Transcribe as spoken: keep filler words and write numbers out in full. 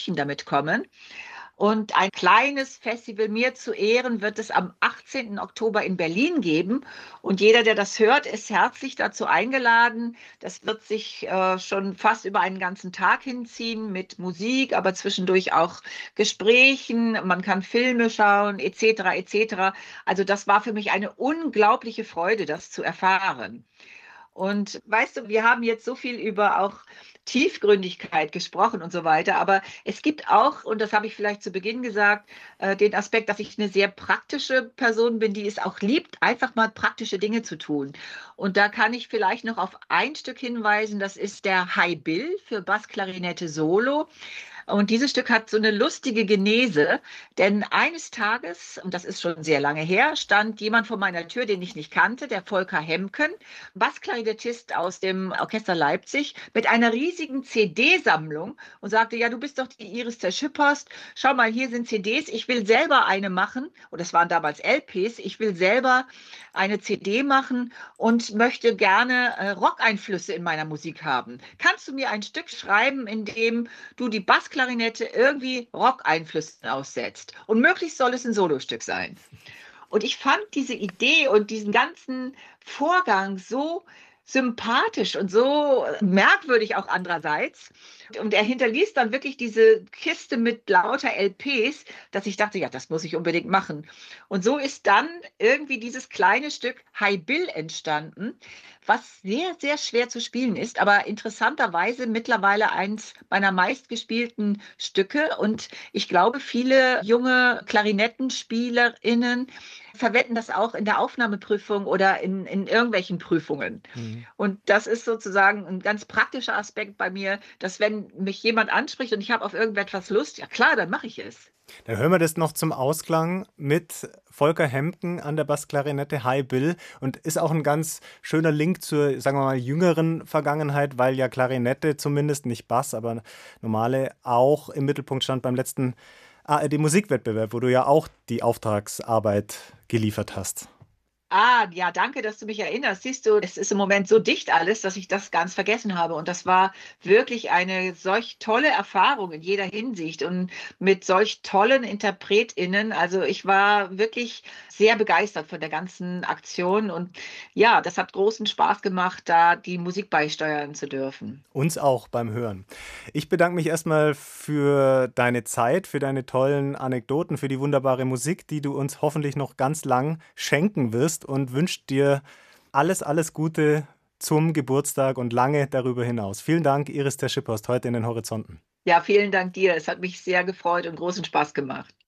München damit kommen. Und ein kleines Festival mir zu Ehren wird es am achtzehnten Oktober in Berlin geben. Und jeder, der das hört, ist herzlich dazu eingeladen. Das wird sich äh, schon fast über einen ganzen Tag hinziehen mit Musik, aber zwischendurch auch Gesprächen. Man kann Filme schauen, et cetera, et cetera. Also das war für mich eine unglaubliche Freude, das zu erfahren. Und weißt du, wir haben jetzt so viel über auch Tiefgründigkeit gesprochen und so weiter, aber es gibt auch, und das habe ich vielleicht zu Beginn gesagt, äh, den Aspekt, dass ich eine sehr praktische Person bin, die es auch liebt, einfach mal praktische Dinge zu tun. Und da kann ich vielleicht noch auf ein Stück hinweisen, das ist der High Bill für Bassklarinette Solo. Und dieses Stück hat so eine lustige Genese, denn eines Tages, und das ist schon sehr lange her, stand jemand vor meiner Tür, den ich nicht kannte, der Volker Hemken, Bassklarinettist aus dem Orchester Leipzig, mit einer riesigen C D-Sammlung und sagte, ja, du bist doch die Iris der Schipphorst, schau mal, hier sind C Ds, ich will selber eine machen, und das waren damals L Ps, ich will selber eine C D machen und möchte gerne äh, Rockeinflüsse in meiner Musik haben. Kannst du mir ein Stück schreiben, in dem du die Bassklarinette irgendwie Rock-Einflüssen aussetzt? Und möglichst soll es ein Solostück sein. Und ich fand diese Idee und diesen ganzen Vorgang so sympathisch und so merkwürdig auch andererseits. Und er hinterließ dann wirklich diese Kiste mit lauter L Ps, dass ich dachte, ja, das muss ich unbedingt machen. Und so ist dann irgendwie dieses kleine Stück High Bill entstanden, was sehr, sehr schwer zu spielen ist, aber interessanterweise mittlerweile eins meiner meistgespielten Stücke. Und ich glaube, viele junge KlarinettenspielerInnen verwenden das auch in der Aufnahmeprüfung oder in, in irgendwelchen Prüfungen. Mhm. Und das ist sozusagen ein ganz praktischer Aspekt bei mir, dass wenn mich jemand anspricht und ich habe auf irgendetwas Lust, ja klar, dann mache ich es. Da hören wir das noch zum Ausklang mit Volker Hemken an der Bassklarinette, High Bill. Und ist auch ein ganz schöner Link zur, sagen wir mal, jüngeren Vergangenheit, weil ja Klarinette zumindest, nicht Bass, aber normale, auch im Mittelpunkt stand beim letzten A R D-Musikwettbewerb, wo du ja auch die Auftragsarbeit geliefert hast. Ah, ja, danke, dass du mich erinnerst. Siehst du, es ist im Moment so dicht alles, dass ich das ganz vergessen habe. Und das war wirklich eine solch tolle Erfahrung in jeder Hinsicht und mit solch tollen InterpretInnen. Also ich war wirklich sehr begeistert von der ganzen Aktion. Und ja, das hat großen Spaß gemacht, da die Musik beisteuern zu dürfen. Uns auch beim Hören. Ich bedanke mich erstmal für deine Zeit, für deine tollen Anekdoten, für die wunderbare Musik, die du uns hoffentlich noch ganz lang schenken wirst und wünsche dir alles, alles Gute zum Geburtstag und lange darüber hinaus. Vielen Dank, Iris der Schipphorst, heute in den Horizonten. Ja, vielen Dank dir. Es hat mich sehr gefreut und großen Spaß gemacht.